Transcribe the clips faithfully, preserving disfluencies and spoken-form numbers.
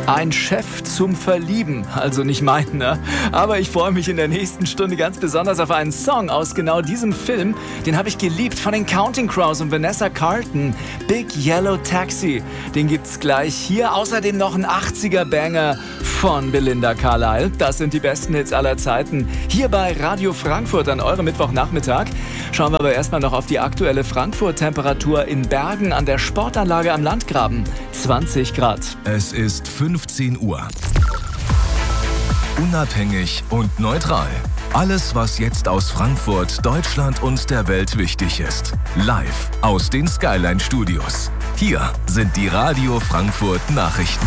Ein Chef zum Verlieben, also nicht mein, ne? Aber ich freue mich in der nächsten Stunde ganz besonders auf einen Song aus genau diesem Film. Den habe ich geliebt von den Counting Crows und Vanessa Carlton. Big Yellow Taxi. Den gibt's gleich hier. Außerdem noch ein achtziger-Banger von Belinda Carlisle. Das sind die besten Hits aller Zeiten. Hier bei Radio Frankfurt an eurem Mittwochnachmittag. Schauen wir aber erstmal noch auf die aktuelle Frankfurt-Temperatur in Bergen an der Sportanlage am Landgraben. zwanzig Grad. Es ist fünfzehn Uhr. Unabhängig und neutral. Alles, was jetzt aus Frankfurt, Deutschland und der Welt wichtig ist. Live aus den Skyline Studios. Hier sind die Radio Frankfurt Nachrichten.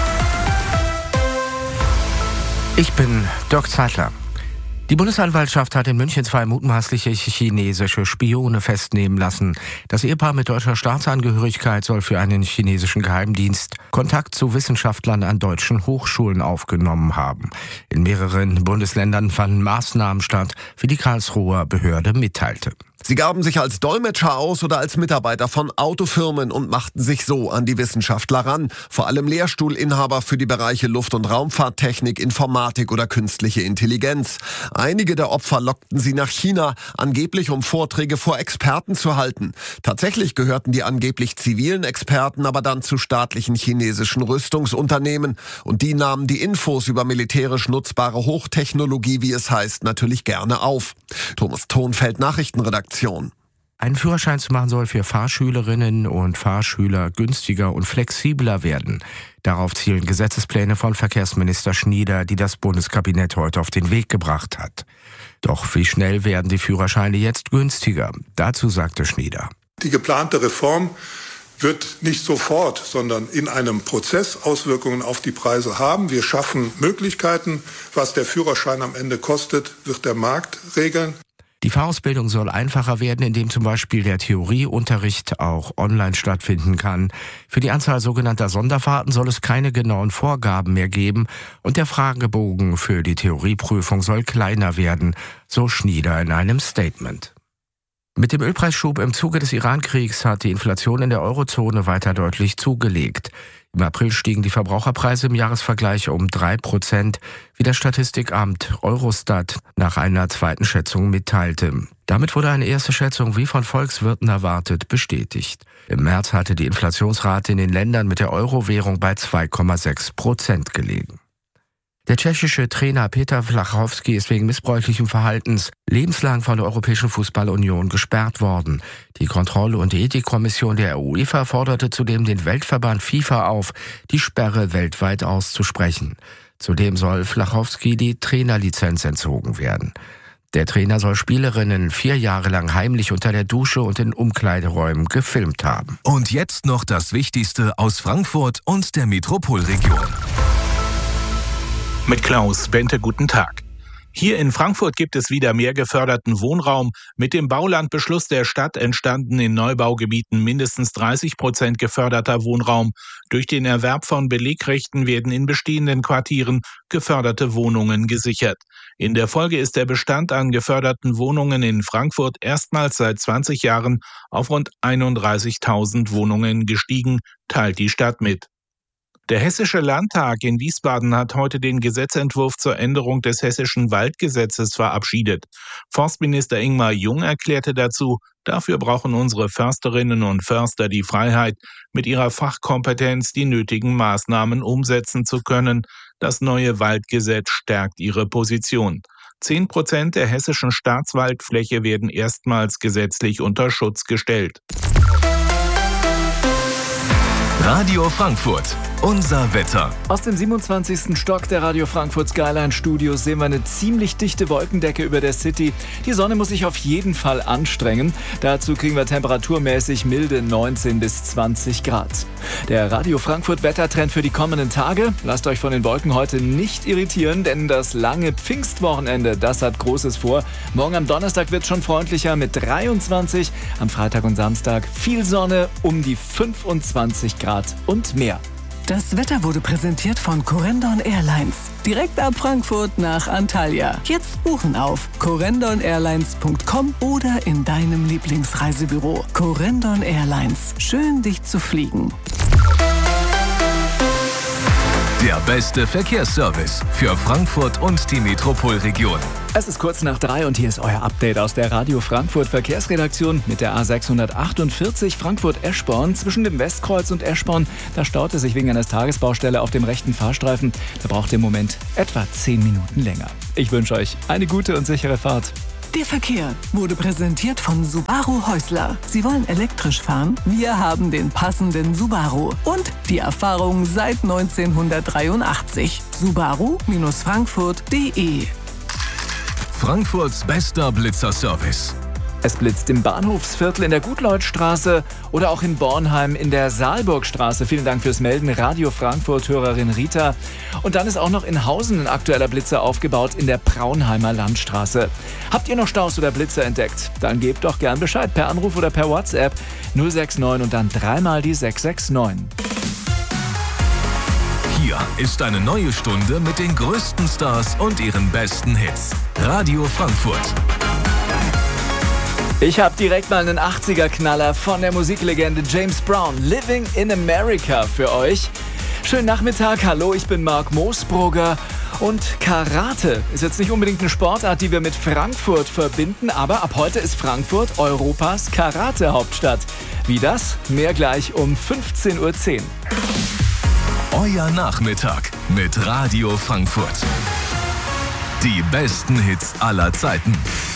Ich bin Dirk Zeitler. Die Bundesanwaltschaft hat in München zwei mutmaßliche chinesische Spione festnehmen lassen. Das Ehepaar mit deutscher Staatsangehörigkeit soll für einen chinesischen Geheimdienst Kontakt zu Wissenschaftlern an deutschen Hochschulen aufgenommen haben. In mehreren Bundesländern fanden Maßnahmen statt, wie die Karlsruher Behörde mitteilte. Sie gaben sich als Dolmetscher aus oder als Mitarbeiter von Autofirmen und machten sich so an die Wissenschaftler ran. Vor allem Lehrstuhlinhaber für die Bereiche Luft- und Raumfahrttechnik, Informatik oder künstliche Intelligenz. Einige der Opfer lockten sie nach China, angeblich um Vorträge vor Experten zu halten. Tatsächlich gehörten die angeblich zivilen Experten aber dann zu staatlichen chinesischen Rüstungsunternehmen. Und die nahmen die Infos über militärisch nutzbare Hochtechnologie, wie es heißt, natürlich gerne auf. Thomas Thonfeld, Nachrichtenredaktion. Einen Führerschein zu machen soll für Fahrschülerinnen und Fahrschüler günstiger und flexibler werden. Darauf zielen Gesetzespläne von Verkehrsminister Schnieder, die das Bundeskabinett heute auf den Weg gebracht hat. Doch wie schnell werden die Führerscheine jetzt günstiger? Dazu sagte Schnieder: Die geplante Reform wird nicht sofort, sondern in einem Prozess Auswirkungen auf die Preise haben. Wir schaffen Möglichkeiten. Was der Führerschein am Ende kostet, wird der Markt regeln. Die Fahrausbildung soll einfacher werden, indem zum Beispiel der Theorieunterricht auch online stattfinden kann. Für die Anzahl sogenannter Sonderfahrten soll es keine genauen Vorgaben mehr geben und der Fragebogen für die Theorieprüfung soll kleiner werden, so Schnieder in einem Statement. Mit dem Ölpreisschub im Zuge des Iran-Kriegs hat die Inflation in der Eurozone weiter deutlich zugelegt. Im April stiegen die Verbraucherpreise im Jahresvergleich um drei Prozent, wie das Statistikamt Eurostat nach einer zweiten Schätzung mitteilte. Damit wurde eine erste Schätzung, wie von Volkswirten erwartet, bestätigt. Im März hatte die Inflationsrate in den Ländern mit der Euro-Währung bei zwei Komma sechs Prozent gelegen. Der tschechische Trainer Petr Vlachovský ist wegen missbräuchlichen Verhaltens lebenslang von der Europäischen Fußballunion gesperrt worden. Die Kontroll- und Ethikkommission der UEFA forderte zudem den Weltverband FIFA auf, die Sperre weltweit auszusprechen. Zudem soll Vlachovský die Trainerlizenz entzogen werden. Der Trainer soll Spielerinnen vier Jahre lang heimlich unter der Dusche und in Umkleideräumen gefilmt haben. Und jetzt noch das Wichtigste aus Frankfurt und der Metropolregion. Mit Klaus Bente, guten Tag. Hier in Frankfurt gibt es wieder mehr geförderten Wohnraum. Mit dem Baulandbeschluss der Stadt entstanden in Neubaugebieten mindestens dreißig Prozent geförderter Wohnraum. Durch den Erwerb von Belegrechten werden in bestehenden Quartieren geförderte Wohnungen gesichert. In der Folge ist der Bestand an geförderten Wohnungen in Frankfurt erstmals seit zwanzig Jahren auf rund einunddreißigtausend Wohnungen gestiegen, teilt die Stadt mit. Der Hessische Landtag in Wiesbaden hat heute den Gesetzentwurf zur Änderung des Hessischen Waldgesetzes verabschiedet. Forstminister Ingmar Jung erklärte dazu, dafür brauchen unsere Försterinnen und Förster die Freiheit, mit ihrer Fachkompetenz die nötigen Maßnahmen umsetzen zu können. Das neue Waldgesetz stärkt ihre Position. Zehn Prozent der hessischen Staatswaldfläche werden erstmals gesetzlich unter Schutz gestellt. Radio Frankfurt, unser Wetter. Aus dem siebenundzwanzigsten Stock der Radio Frankfurt Skyline Studios sehen wir eine ziemlich dichte Wolkendecke über der City. Die Sonne muss sich auf jeden Fall anstrengen. Dazu kriegen wir temperaturmäßig milde neunzehn bis zwanzig Grad. Der Radio Frankfurt Wettertrend für die kommenden Tage. Lasst euch von den Wolken heute nicht irritieren, denn das lange Pfingstwochenende, das hat Großes vor. Morgen am Donnerstag wird es schon freundlicher mit dreiundzwanzig. Am Freitag und Samstag viel Sonne, um die fünfundzwanzig Grad und mehr. Das Wetter wurde präsentiert von Corendon Airlines. Direkt ab Frankfurt nach Antalya. Jetzt buchen auf corendon airlines punkt com oder in deinem Lieblingsreisebüro. Corendon Airlines. Schön, dich zu fliegen. Der beste Verkehrsservice für Frankfurt und die Metropolregion. Es ist kurz nach drei und hier ist euer Update aus der Radio Frankfurt Verkehrsredaktion mit der A sechshundertachtundvierzig Frankfurt-Eschborn. Zwischen dem Westkreuz und Eschborn, da staut es sich wegen einer Tagesbaustelle auf dem rechten Fahrstreifen. Da braucht ihr im Moment etwa zehn Minuten länger. Ich wünsche euch eine gute und sichere Fahrt. Der Verkehr wurde präsentiert von Subaru Häusler. Sie wollen elektrisch fahren? Wir haben den passenden Subaru. Und die Erfahrung seit neunzehnhundertdreiundachtzig. Subaru Frankfurt punkt de. Frankfurts bester Blitzerservice. Es blitzt im Bahnhofsviertel in der Gutleutstraße oder auch in Bornheim in der Saalburgstraße. Vielen Dank fürs Melden, Radio Frankfurt-Hörerin Rita. Und dann ist auch noch in Hausen ein aktueller Blitzer aufgebaut in der Braunheimer Landstraße. Habt ihr noch Staus oder Blitzer entdeckt? Dann gebt doch gern Bescheid per Anruf oder per WhatsApp null sechs neun und dann dreimal die sechs sechs neun. Hier ist eine neue Stunde mit den größten Stars und ihren besten Hits. Radio Frankfurt. Ich habe direkt mal einen achtziger-Knaller von der Musiklegende James Brown, Living in America, für euch. Schönen Nachmittag, hallo, ich bin Marc Moosbrugger. Und Karate ist jetzt nicht unbedingt eine Sportart, die wir mit Frankfurt verbinden, aber ab heute ist Frankfurt Europas Karate-Hauptstadt. Wie das? Mehr gleich um fünfzehn Uhr zehn. Euer Nachmittag mit Radio Frankfurt. Die besten Hits aller Zeiten.